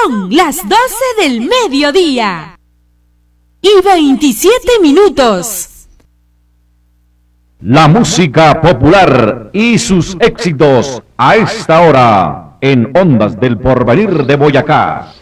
Son las 12 del mediodía y 27 minutos. La música popular y sus éxitos a esta hora en Ondas del Porvenir de Boyacá.